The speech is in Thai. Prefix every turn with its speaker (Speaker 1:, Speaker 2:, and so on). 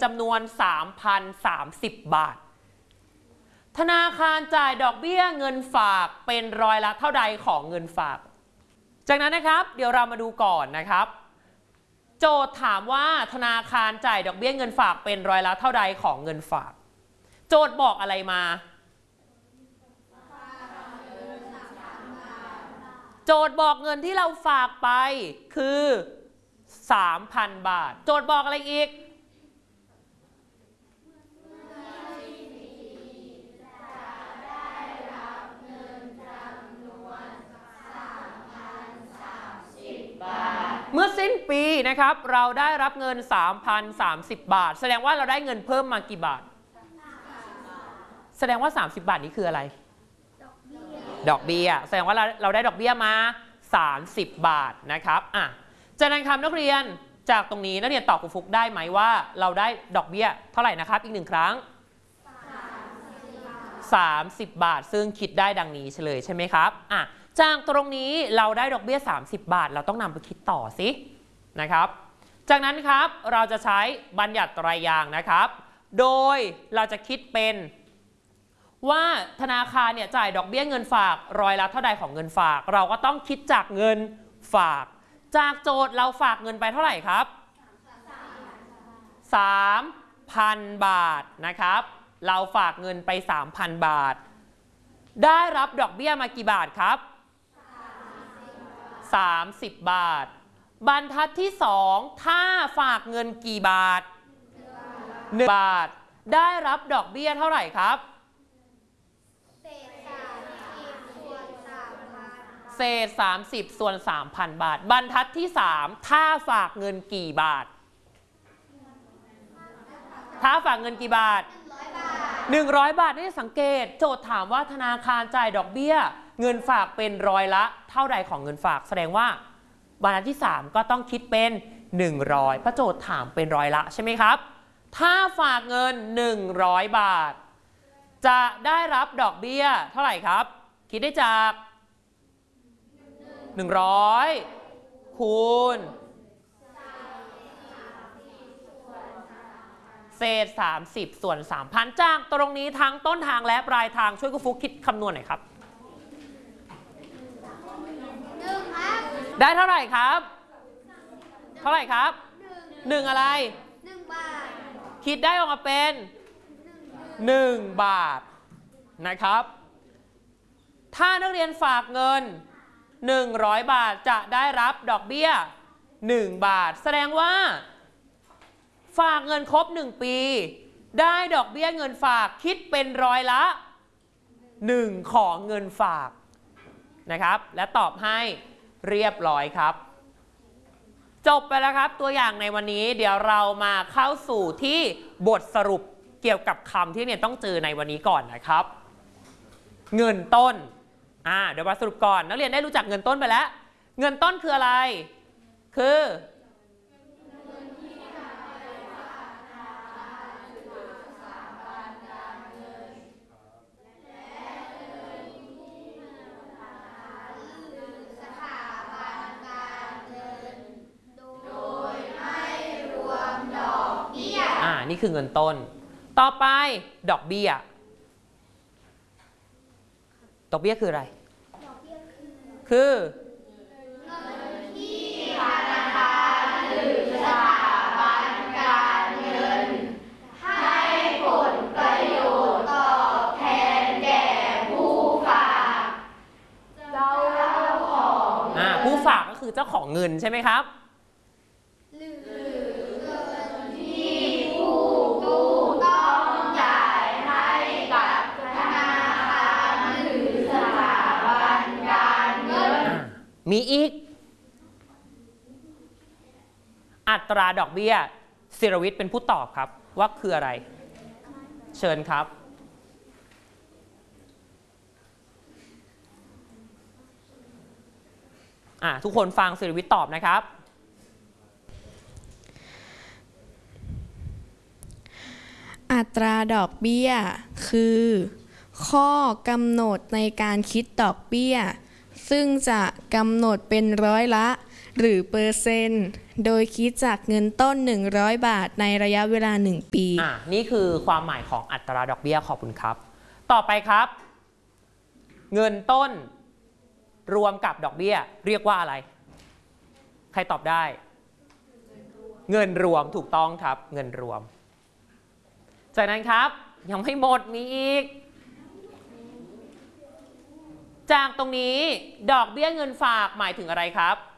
Speaker 1: จำนวน 3,030 บาทธนาคารจ่ายดอกเบี้ยเงินฝากเป็นร้อยละเท่าใดของเงินฝากจากนั้นนะครับเดี๋ยวเรามาดูก่อนนะครับโจทย์ถามว่าธนาคารจ่ายดอกเบี้ยเงินฝากเป็นร้อยละเท่าใดของเงินฝากโจทย์บอกอะไรมาโจทย์บอกเงินที่เราฝากไปคือ 3,000 บาทโจทย์บอกอะไรอีกเมื่อสิ้นปีนะครับเราได้รับเงิน 3,030 บาทแสดงว่าเราได้เงินเพิ่มมากี่บาทแสดงว่า30 บาทนี้คืออะไรดอกเบี้ยแสดงว่าเราได้ดอกเบี้ยมา30 บาทนะครับจากนั้นครับนักเรียนจากตรงนี้นักเรียนตอบครูฟุกได้ไหมว่าเราได้ดอกเบี้ยเท่าไหร่นะครับอีก1ครั้ง30 บาทซึ่งคิดได้ดังนี้เฉลยใช่ไหมครับจากตรงนี้เราได้ดอกเบี้ย30 บาทเราต้องนำไปคิดต่อสินะครับจากนั้นครับเราจะใช้บัญญัติไตรยางค์นะครับโดยเราจะคิดเป็นว่าธนาคารเนี่ยจ่ายดอกเบี้ยเงินฝากร้อยละเท่าใดของเงินฝากเราก็ต้องคิดจากเงินฝากจากโจทย์เราฝากเงินไปเท่าไหร่ครับ 3,000 บาทนะครับเราฝากเงินไป 3,000 บาทได้รับดอกเบี้ยมากี่บาทครับ30 บาทบรรทัดที่2ถ้าฝากเงินกี่บาท1 บาทได้รับดอกเบี้ยเท่าไหร่ครับเศษ30ส่วน 3,000 บาทบรรทัดที่3ถ้าฝากเงินกี่บาทถ้าฝากเงินกี่บาท100 บาทนี่สังเกตโจทย์ถามว่าธนาคารจ่ายดอกเบี้ยเงินฝากเป็นร้อยละเท่าใดของเงินฝากแสดงว่าบรรทัดที่3ก็ต้องคิดเป็น100เพราะโจทย์ถามเป็นร้อยละใช่ไหมครับถ้าฝากเงิน100 บาทจะได้รับดอกเบี้ยเท่าไหร่ครับคิดได้จาก100คูณเศษ30ส่วน 3,000จากตรงนี้ทั้งต้นทางและปลายทางช่วยครูฟุกคิดคำนวณหน่อยครับได้เท่าไหร่ครับเท่าไหร่ครับ1อะไร1 บาทคิดได้ออกมาเป็น1 บาทนะครับถ้านักเรียนฝากเงิน100 บาทจะได้รับดอกเบี้ย1 บาทแสดงว่าฝากเงินครบ1 ปีได้ดอกเบี้ยเงินฝากคิดเป็นร้อยละ1ของเงินฝากนะครับและตอบให้เรียบร้อยครับจบไปแล้วครับตัวอย่างในวันนี้เดี๋ยวเรามาเข้าสู่ที่บทสรุปเกี่ยวกับคำที่เนี่ยต้องเจอในวันนี้ก่อนนะครับเงินต้นเดี๋ยวมาสรุปก่อนนักเรียนได้รู้จักเงินต้นไปแล้วเงินต้นคืออะไรคือนี่คือเงินต้นต่อไปดอกเบี้ยดอกเบี้ยคืออะไรคือเงินที่ธนาคารหรือสถาบันการเงินให้ผลประโยชน์ตอบแทนแก่ผู้ฝากเจ้าของผู้ฝากก็คือเจ้าของเงินใช่ไหมครับมีอีกอัตราดอกเบี้ยศิรวิทย์เป็นผู้ตอบครับว่าคืออะไรเชิญครับทุกคนฟังศิรวิทย์ตอบนะครับ
Speaker 2: อัตราดอกเบี้ยคือข้อกำหนดในการคิดดอกเบี้ยซึ่งจะกำหนดเป็นร้อยละหรือเปอร์เซ็นต์โดยคิดจากเงินต้น100 บาทในระยะเวลา1 ปี
Speaker 1: นี่คือความหมายของอัตราดอกเบี้ยขอบคุณครับต่อไปครับเงินต้นรวมกับดอกเบี้ยเรียกว่าอะไรใครตอบได้เงินรวมถูกต้องครับเงินรวมจากนั้นครับยังไม่หมดมีอีกจากตรงนี้ดอกเบี้ยเงินฝากหมายถึงอะไรครับ